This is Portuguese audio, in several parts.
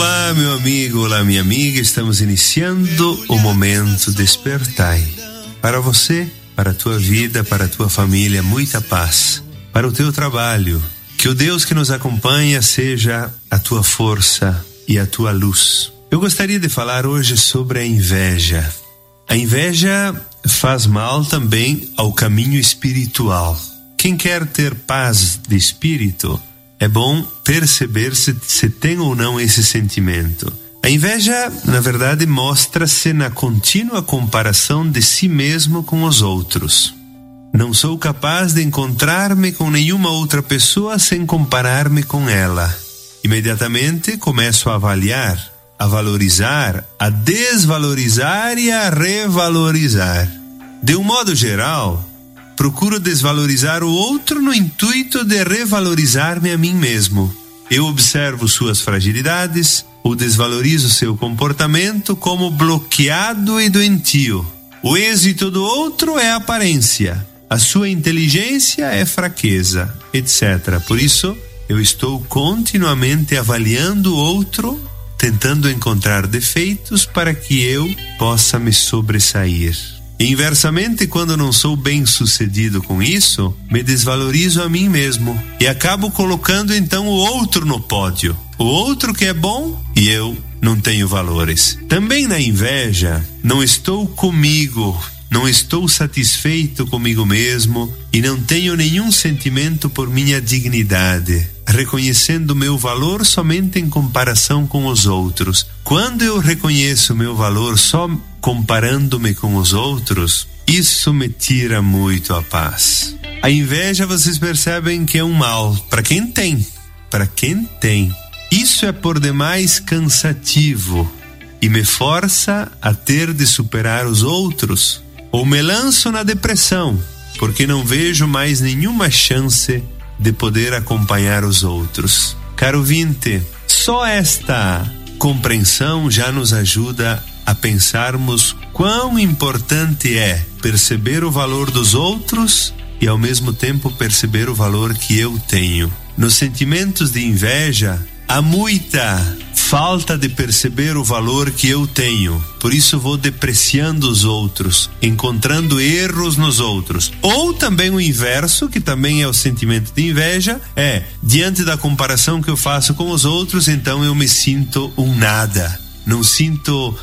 Olá, meu amigo, olá, minha amiga. Estamos iniciando o Momento Despertai. Para você, para a tua vida, para a tua família, muita paz. Para o teu trabalho, que o Deus que nos acompanha seja a tua força e a tua luz. Eu gostaria de falar hoje sobre a inveja. A inveja faz mal também ao caminho espiritual. Quem quer ter paz de espírito, é bom perceber se tem ou não esse sentimento. A inveja, na verdade, mostra-se na contínua comparação de si mesmo com os outros. Não sou capaz de encontrar-me com nenhuma outra pessoa sem comparar-me com ela. Imediatamente começo a avaliar, a valorizar, a desvalorizar e a revalorizar. De um modo geral, procuro desvalorizar o outro no intuito de revalorizar-me a mim mesmo. Eu observo suas fragilidades, ou desvalorizo seu comportamento como bloqueado e doentio. O êxito do outro é aparência, a sua inteligência é fraqueza, etc. Por isso, eu estou continuamente avaliando o outro, tentando encontrar defeitos para que eu possa me sobressair. Inversamente, quando não sou bem sucedido com isso, me desvalorizo a mim mesmo e acabo colocando então o outro no pódio. O outro que é bom e eu não tenho valores. Também na inveja, não estou comigo, não estou satisfeito comigo mesmo e não tenho nenhum sentimento por minha dignidade, reconhecendo meu valor somente em comparação com os outros. Quando eu reconheço meu valor só comparando-me com os outros, isso me tira muito a paz. A inveja, vocês percebem que é um mal para quem tem. Para quem tem. Isso é por demais cansativo e me força a ter de superar os outros, ou me lanço na depressão, porque não vejo mais nenhuma chance de poder acompanhar os outros. Caro ouvinte, só esta compreensão já nos ajuda a pensarmos quão importante é perceber o valor dos outros e ao mesmo tempo perceber o valor que eu tenho. Nos sentimentos de inveja, há muita falta de perceber o valor que eu tenho. Por isso vou depreciando os outros, encontrando erros nos outros. Ou também o inverso, que também é o sentimento de inveja, diante da comparação que eu faço com os outros, então eu me sinto um nada. Não sinto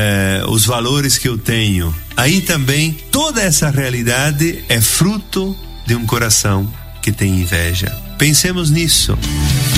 os valores que eu tenho. Aí também toda essa realidade é fruto de um coração que tem inveja. Pensemos nisso.